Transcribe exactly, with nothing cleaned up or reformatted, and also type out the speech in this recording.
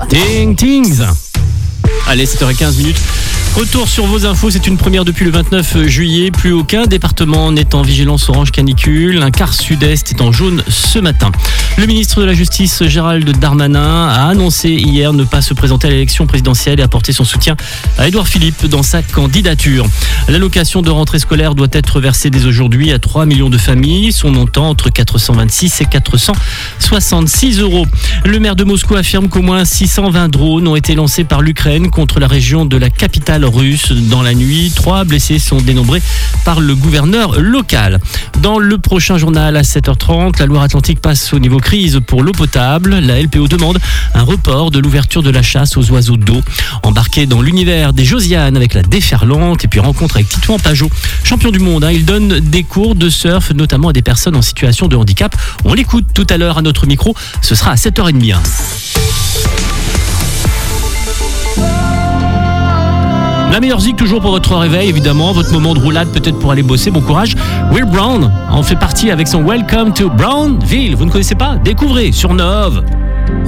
Ting Tings. Allez, sept heures quinze minutes. Retour sur vos infos, c'est une première depuis le vingt-neuf juillet. Plus aucun département n'est en vigilance orange canicule. Un quart sud-est est en jaune ce matin. Le ministre de la Justice, Gérald Darmanin, a annoncé hier ne pas se présenter à l'élection présidentielle et apporter son soutien à Édouard Philippe dans sa candidature. L'allocation de rentrée scolaire doit être versée dès aujourd'hui à trois millions de familles. Son montant entre quatre cent vingt-six et quatre cent soixante-six euros. Le maire de Moscou affirme qu'au moins six cent vingt drones ont été lancés par l'Ukraine contre la région de la capitale russe dans la nuit. Trois blessés sont dénombrés par le gouverneur local. Dans le prochain journal à sept heures trente, la Loire-Atlantique passe au niveau crise pour l'eau potable. La L P O demande un report de l'ouverture de la chasse aux oiseaux d'eau. Embarqué dans l'univers des Josiane avec la déferlante et puis rencontre avec Titouan Pajot, champion du monde. Hein, il donne des cours de surf notamment à des personnes en situation de handicap. On l'écoute tout à l'heure à notre micro. Ce sera à sept heures trente. Hein. La meilleure zik toujours pour votre réveil, évidemment, votre moment de roulade peut-être pour aller bosser, bon courage. Will Brown en fait partie avec son Welcome to Brownville. Vous ne connaissez pas? Découvrez sur Nove.